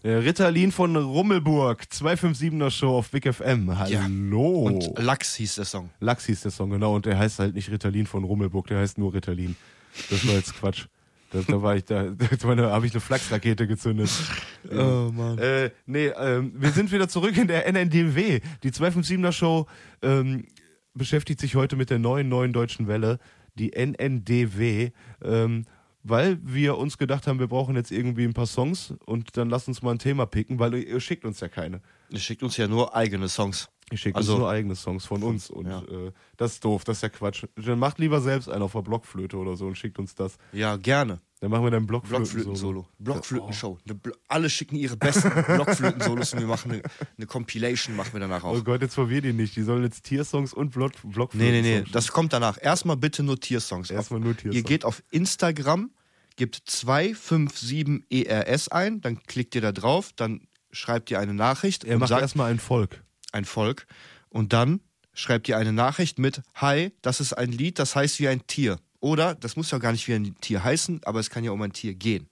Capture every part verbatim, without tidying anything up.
Der Ritalin von Rummelburg, zweihundertsiebener Show auf Big F M. Hallo. Ja. Und Lachs hieß der Song. Lachs hieß der Song, genau. Und der heißt halt nicht Ritalin von Rummelburg, der heißt nur Ritalin. Das war jetzt Quatsch. Da, da war ich da, da habe ich eine Flachsrakete gezündet. Oh Mann. Äh, nee, ähm, wir sind wieder zurück in der N N D W. Die zweihundertsiebener Show ähm, beschäftigt sich heute mit der neuen, neuen deutschen Welle, die N N D W. Ähm, weil wir uns gedacht haben, wir brauchen jetzt irgendwie ein paar Songs und dann lasst uns mal ein Thema picken, weil ihr, ihr schickt uns ja keine. Ihr schickt uns ja nur eigene Songs. Ihr schickt Also, uns nur eigene Songs von uns und ja. äh, das ist doof, das ist ja Quatsch. Dann macht lieber selbst einen auf der Blockflöte oder so und schickt uns das. Ja, gerne. Dann machen wir dann Blockflöten-Solo. Blockflöten-Solo. Blockflöten-Show. Oh. Alle schicken ihre besten Blockflöten-Solos und wir machen eine, eine Compilation, machen wir danach auch. Oh Gott, jetzt verwirr die nicht. Die sollen jetzt Tiersongs und Block Blockflöten. Nee, nee, nee, das kommt danach. Erstmal bitte nur Tiersongs. Erstmal nur Tiersongs. Ihr geht auf Instagram, gebt zwei fünf sieben E R S ein, dann klickt ihr da drauf, dann schreibt ihr eine Nachricht. Er macht erstmal ein Volk. Ein Volk. Und dann schreibt ihr eine Nachricht mit: Hi, das ist ein Lied, das heißt wie ein Tier. Oder, das muss ja gar nicht wie ein Tier heißen, aber es kann ja um ein Tier gehen.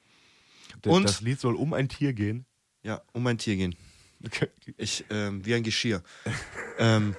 Und das Lied soll um ein Tier gehen? Ja, um ein Tier gehen. Ich, ähm, wie ein Geschirr. ähm,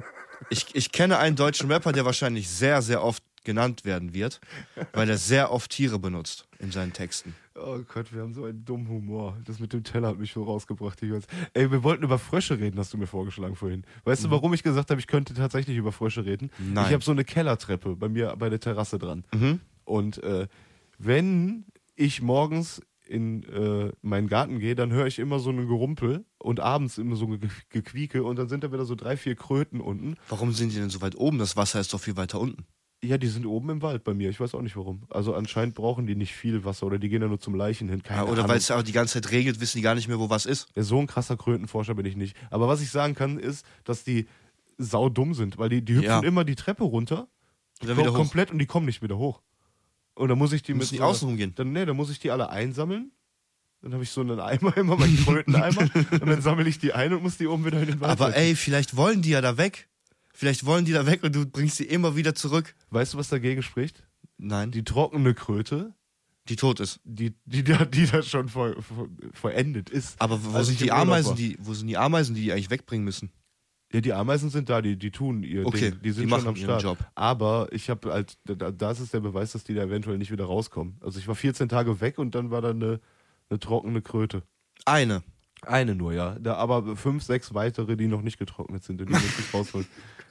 ich, ich kenne einen deutschen Rapper, der wahrscheinlich sehr, sehr oft genannt werden wird, weil er sehr oft Tiere benutzt in seinen Texten. Oh Gott, wir haben so einen dummen Humor. Das mit dem Teller hat mich so rausgebracht. Ich weiß. Ey, wir wollten über Frösche reden, hast du mir vorgeschlagen vorhin. Weißt mhm. du, warum ich gesagt habe, ich könnte tatsächlich über Frösche reden? Nein. Ich habe so eine Kellertreppe bei mir bei der Terrasse dran. Mhm. Und äh, wenn ich morgens in äh, meinen Garten gehe, dann höre ich immer so ein Gerumpel und abends immer so ein Ge Gequieke und dann sind da wieder so drei, vier Kröten unten. Warum sind die denn so weit oben? Das Wasser ist doch viel weiter unten. Ja, die sind oben im Wald bei mir. Ich weiß auch nicht warum. Also anscheinend brauchen die nicht viel Wasser oder die gehen ja nur zum Leichen hin. Keine ja, oder weil es ja auch die ganze Zeit regelt, wissen die gar nicht mehr, wo was ist. Ja, so ein krasser Krötenforscher bin ich nicht. Aber was ich sagen kann, ist, dass die saudumm sind, weil die, die hüpfen ja. immer die Treppe runter, und dann wieder hoch. Komplett und die kommen nicht wieder hoch. Und dann muss ich die Müssen mit die außen rumgehen? Dann, nee, dann muss ich die alle einsammeln. Dann habe ich so einen Eimer, immer meinen Kröteneimer. Und dann sammle ich die ein und muss die oben wieder in den Wald Aber setzen. ey, vielleicht wollen die ja da weg. Vielleicht wollen die da weg und du bringst sie immer wieder zurück. Weißt du, was dagegen spricht? Nein. Die trockene Kröte. Die tot ist. Die, die, die, die da schon vor, vor, vorendet ist. Aber wo, also sind die Ameisen, die, wo sind die Ameisen, die die eigentlich wegbringen müssen? Ja, die Ameisen sind da, die, die tun ihr okay, Ding. Die sind die schon machen am Start. Job. Aber ich habe halt, das ist der Beweis, dass die da eventuell nicht wieder rauskommen. Also ich war vierzehn Tage weg und dann war da eine, eine trockene Kröte. Eine? Eine nur, ja. Da, aber fünf, sechs weitere, die noch nicht getrocknet sind und die muss ich rausholen.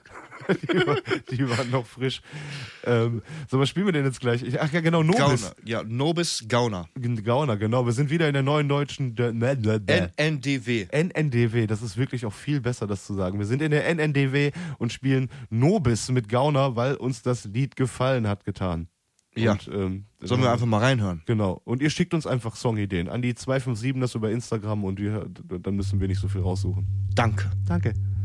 Die, war, die waren noch frisch. Ähm, so, was spielen wir denn jetzt gleich? Ich, ach ja, genau, Nobis. Gauner. Ja, Nobis Gauner. Gauner, genau. Wir sind wieder in der neuen deutschen N N D W. N N D W, das ist wirklich auch viel besser, das zu sagen. Wir sind in der N N D W und spielen Nobis mit Gauner, weil uns das Lied gefallen hat getan. Ja. Und, ähm, sollen wir einfach mal reinhören? Genau. Und ihr schickt uns einfach Songideen an die zwei fünf sieben, das über Instagram und wir, dann müssen wir nicht so viel raussuchen. Danke. Danke.